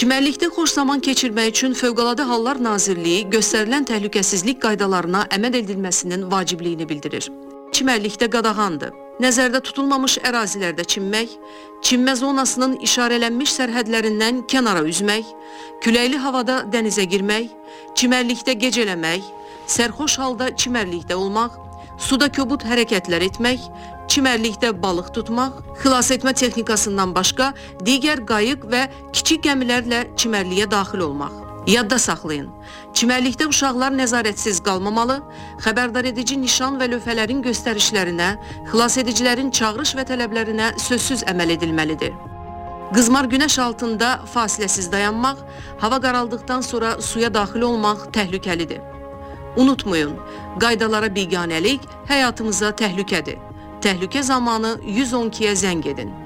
Çimərlikdə xoş zaman keçirmək üçün Fövqəladə Hallar Nazirliyi göstərilən təhlükəsizlik qaydalarına əməl edilməsinin vacibliyini bildirir. Çimərlikdə qadağandır. Nəzərdə tutulmamış ərazilərdə çimmək, çimmə zonasının işarələnmiş sərhədlərindən kənara üzmək, küləkli havada dənizə girmək, çimərlikdə gecələmək, sərxoş halda çimərlikdə olmaq, suda kobud hərəkətlər etmək, çimərlikdə balıq tutmaq, xilas etmə texnikasından başqa digər qayıq və kiçik gəmilərlə çimərliyə daxil olmaq. Yadda saxlayın, çimərlikdə uşaqlar nəzarətsiz qalmamalı, xəbərdar edici nişan və lövhələrin göstərişlərinə, xilas edicilərin çağırış və tələblərinə sözsüz əməl edilməlidir. Qızmar günəş altında fasiləsiz dayanmaq, hava qaraldıqdan sonra suya daxil olmaq təhlükəlidir. Unutmayın, qaydalara biganəlik həyatımıza təhlükədir. Təhlükə zamanı 112-yə zəng edin.